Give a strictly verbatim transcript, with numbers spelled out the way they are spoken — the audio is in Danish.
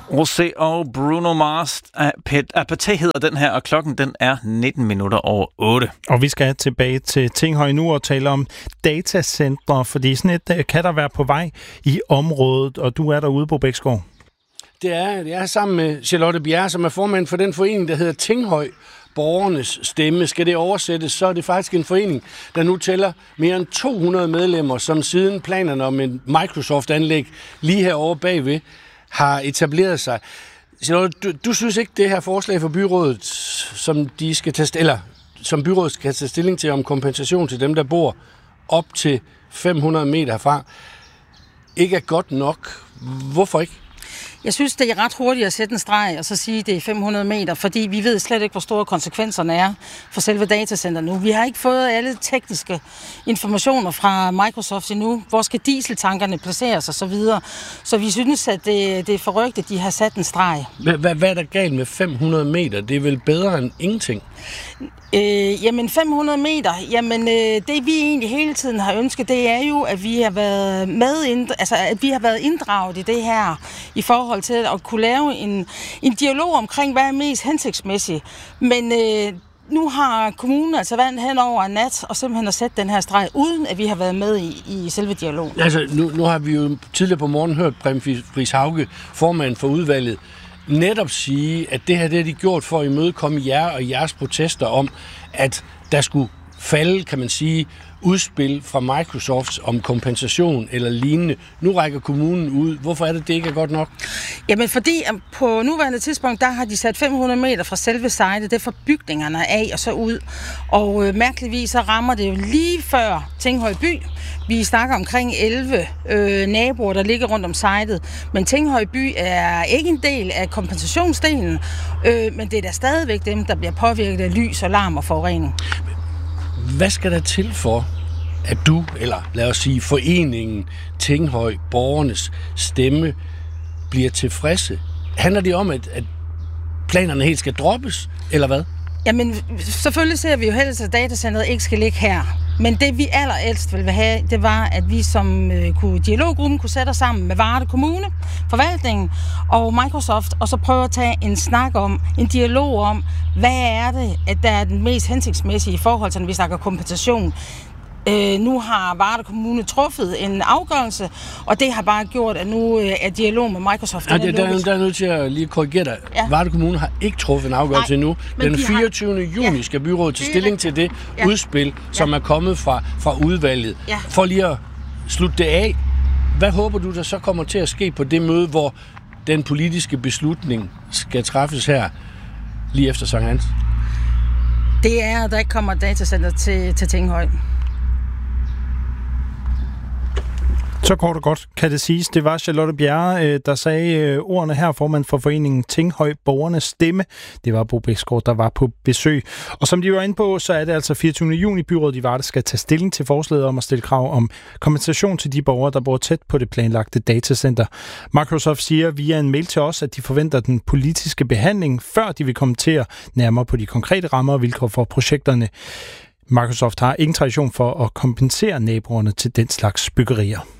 Rosé og Bruno Mars. Apathy hedder den her, og klokken den er nitten minutter over otte. Og vi skal tilbage til Tinghøj nu og tale om datacentre, fordi sådan et kan der være på vej i området, og du er derude, Bo Bæksgaard. Det er, jeg er sammen med Charlotte Bjerre, som er formand for den forening, der hedder Tinghøj Borgernes Stemme. Skal det oversættes, så er det faktisk en forening, der nu tæller mere end to hundrede medlemmer, som siden planerne om en Microsoft-anlæg lige herovre bagved har etableret sig. Charlotte, du, du synes ikke, det her forslag for byrådet, som de skal tage, eller som byrådet skal tage stilling til om kompensation til dem, der bor op til fem hundrede meter herfra, ikke er godt nok? Hvorfor ikke? Jeg synes, det er ret hurtigt at sætte en streg og så sige, at det er fem hundrede meter, fordi vi ved slet ikke, hvor store konsekvenserne er for selve datacenter nu. Vi har ikke fået alle tekniske informationer fra Microsoft endnu. Hvor skal dieseltankerne placeres og så videre. Så vi synes, at det, det er forrygt, at de har sat en streg. Hvad, hvad er der galt med fem hundrede meter? Det er vel bedre end ingenting? Øh, jamen fem hundrede meter, jamen øh, det vi egentlig hele tiden har ønsket, det er jo, at vi har været med, ind, altså at vi har været inddraget i det her, i forhold til at kunne lave en, en dialog omkring, hvad er mest hensigtsmæssigt. Men øh, nu har kommunen altså været hen over en nat, og simpelthen har sat den her streg, uden at vi har været med i, i selve dialogen. Altså, nu, nu har vi jo tidligere på morgen hørt Preben Friis Hauge, formand for udvalget, netop sige, at det her det har de gjort for at imødekomme jer og jeres protester om, at der skulle falde, kan man sige, udspil fra Microsoft om kompensation eller lignende. Nu rækker kommunen ud. Hvorfor er det, det ikke er godt nok? Jamen fordi på nuværende tidspunkt, der har de sat fem hundrede meter fra selve site, det er fra bygningerne af og så ud. Og øh, mærkeligvis så rammer det jo lige før Tinghøj by. Vi snakker omkring elleve øh, naboer, der ligger rundt om sitet. Men Tinghøj by er ikke en del af kompensationsdelen, øh, men det er da stadigvæk dem, der bliver påvirket af lys og larm og forurening. Hvad skal der til for, at du, eller lad os sige foreningen Tinghøj Borgernes Stemme, bliver tilfredse? Handler det om, at, at planerne helt skal droppes, eller hvad? Jamen, selvfølgelig ser vi jo helst, at datacenteret ikke skal ligge her. Men det, vi allerældst ville have, det var, at vi som øh, kunne, dialoggruppen kunne sætte os sammen med Varde Kommune, forvaltningen og Microsoft, og så prøve at tage en snak om, en dialog om, hvad er det, at der er den mest hensigtsmæssige i forhold til, når vi snakker kompensation. Øh, nu har Varde Kommune truffet en afgørelse, og det har bare gjort, at nu øh, er dialog med Microsoft. Ja, det, der, der er nødt til at lige korrigere dig. Ja. Varde Kommune har ikke truffet en afgørelse endnu. Den fireogtyvende juni ja, skal byrådet til stilling til det ja, udspil, som ja, er kommet fra, fra udvalget. Ja. For lige at slutte det af, hvad håber du, der så kommer til at ske på det møde, hvor den politiske beslutning skal træffes her lige efter Sankt Hans? Det er, at der ikke kommer et datacenter til, til Tinghøj. Så kort og godt kan det siges. Det var Charlotte Bjerre, der sagde ordene her, formand for foreningen Tinghøj Borgernes Stemme. Det var Bo Bæksgaard, der var på besøg. Og som de var inde på, så er det altså fireogtyvende juni, byrådet i Varde skal tage stilling til forslaget om at stille krav om kompensation til de borgere, der bor tæt på det planlagte datacenter. Microsoft siger via en mail til os, at de forventer den politiske behandling, før de vil kommentere nærmere på de konkrete rammer og vilkår for projekterne. Microsoft har ingen tradition for at kompensere naboerne til den slags byggerier.